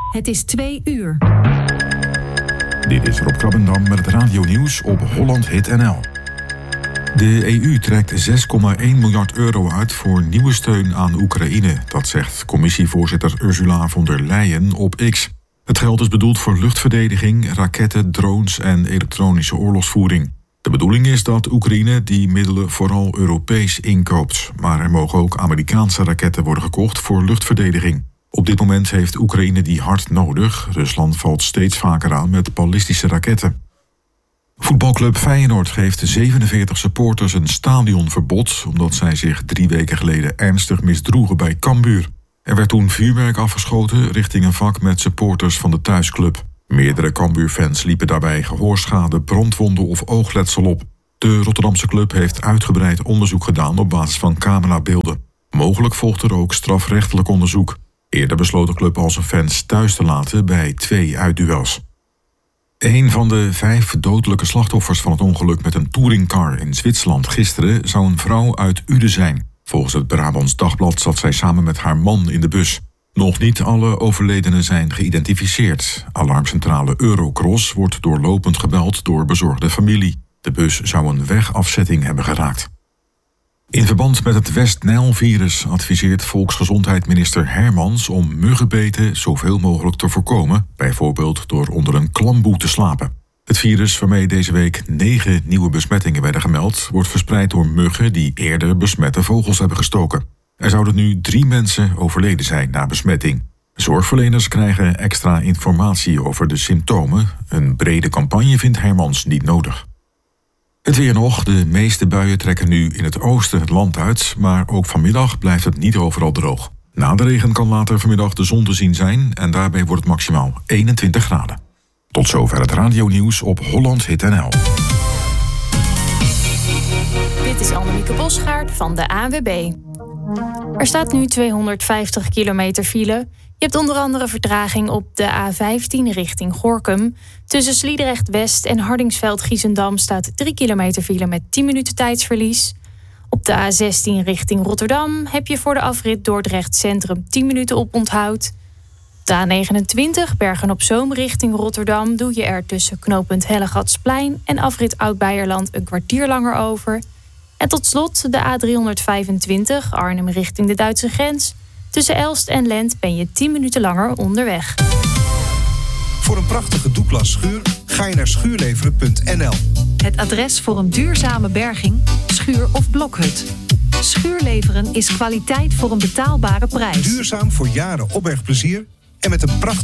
Het is 2 uur. Dit is Rob Krabbendam met het radionieuws op Holland Hit NL. De EU trekt 6,1 miljard euro uit voor nieuwe steun aan Oekraïne. Dat zegt commissievoorzitter Ursula von der Leyen op X. Het geld is bedoeld voor luchtverdediging, raketten, drones en elektronische oorlogsvoering. De bedoeling is dat Oekraïne die middelen vooral Europees inkoopt. Maar er mogen ook Amerikaanse raketten worden gekocht voor luchtverdediging. Op dit moment heeft Oekraïne die hard nodig. Rusland valt steeds vaker aan met ballistische raketten. Voetbalclub Feyenoord geeft 47 supporters een stadionverbod, omdat zij zich 3 weken geleden ernstig misdroegen bij Cambuur. Er werd toen vuurwerk afgeschoten richting een vak met supporters van de thuisclub. Meerdere Cambuur-fans liepen daarbij gehoorschade, brandwonden of oogletsel op. De Rotterdamse club heeft uitgebreid onderzoek gedaan op basis van camerabeelden. Mogelijk volgt er ook strafrechtelijk onderzoek. Eerder besloot de club al zijn fans thuis te laten bij 2 uitduels. Een van de 5 dodelijke slachtoffers van het ongeluk met een touringcar in Zwitserland gisteren zou een vrouw uit Uden zijn. Volgens het Brabants Dagblad zat zij samen met haar man in de bus. Nog niet alle overledenen zijn geïdentificeerd. Alarmcentrale Eurocross wordt doorlopend gebeld door bezorgde familie. De bus zou een wegafzetting hebben geraakt. In verband met het West-Nijl-virus adviseert volksgezondheidsminister Hermans om muggenbeten zoveel mogelijk te voorkomen, bijvoorbeeld door onder een klamboe te slapen. Het virus, waarmee deze week 9 nieuwe besmettingen werden gemeld, wordt verspreid door muggen die eerder besmette vogels hebben gestoken. Er zouden nu 3 mensen overleden zijn na besmetting. Zorgverleners krijgen extra informatie over de symptomen. Een brede campagne vindt Hermans niet nodig. Het weer nog. De meeste buien trekken nu in het oosten het land uit, maar ook vanmiddag blijft het niet overal droog. Na de regen kan later vanmiddag de zon te zien zijn en daarbij wordt het maximaal 21 graden. Tot zover het radionieuws op Holland Hit NL. Dit is Annemieke Bosgaard van de ANWB. Er staat nu 250 kilometer file. Je hebt onder andere vertraging op de A15 richting Gorinchem. Tussen Sliedrecht West en Hardingsveld-Giessendam staat 3 kilometer file met 10 minuten tijdsverlies. Op de A16 richting Rotterdam heb je voor de afrit Dordrecht Centrum 10 minuten oponthoud. Op de A29 Bergen-op-Zoom richting Rotterdam doe je er tussen knooppunt Hellegatsplein en afrit Oud-Beijerland een kwartier langer over. En tot slot de A325 Arnhem richting de Duitse grens. Tussen Elst en Lent ben je 10 minuten langer onderweg. Voor een prachtige Douglas schuur ga je naar schuurleveren.nl. Het adres voor een duurzame berging, schuur of blokhut. Schuurleveren is kwaliteit voor een betaalbare prijs. Duurzaam voor jaren opbergplezier en met een prachtige